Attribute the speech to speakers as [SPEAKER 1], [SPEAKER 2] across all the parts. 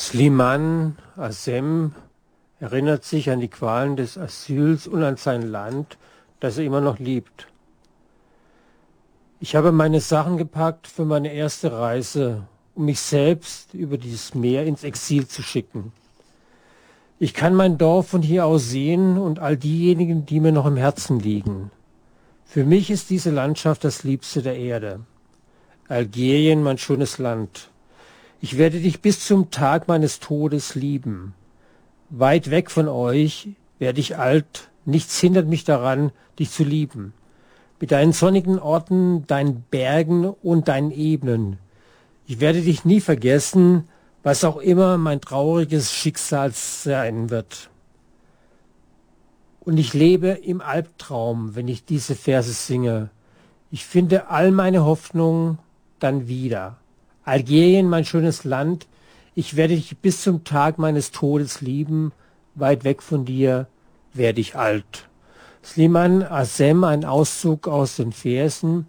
[SPEAKER 1] Slimane Azem erinnert sich an die Qualen des Asyls und an sein Land, das er immer noch liebt. Ich habe meine Sachen gepackt für meine erste Reise, um mich selbst über dieses Meer ins Exil zu schicken. Ich kann mein Dorf von hier aus sehen und all diejenigen, die mir noch im Herzen liegen. Für mich ist diese Landschaft das Liebste der Erde. Algerien, mein schönes Land. Ich werde dich bis zum Tag meines Todes lieben. Weit weg von euch werde ich alt, nichts hindert mich daran, dich zu lieben. Mit deinen sonnigen Orten, deinen Bergen und deinen Ebenen. Ich werde dich nie vergessen, was auch immer mein trauriges Schicksal sein wird. Und ich lebe im Albtraum, wenn ich diese Verse singe. Ich finde all meine Hoffnung dann wieder. Algerien, mein schönes Land, ich werde dich bis zum Tag meines Todes lieben, weit weg von dir werde ich alt. Slimane Azem, ein Auszug aus den Versen.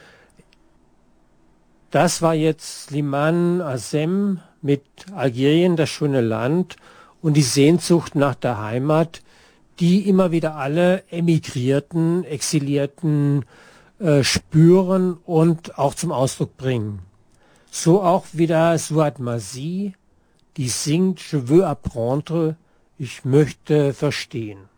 [SPEAKER 1] Das war jetzt Slimane Azem mit Algerien, das schöne Land und die Sehnsucht nach der Heimat, die immer wieder alle Emigrierten, Exilierten spüren und auch zum Ausdruck bringen. So auch wieder Suad Masih, die singt Je veux apprendre, ich möchte verstehen.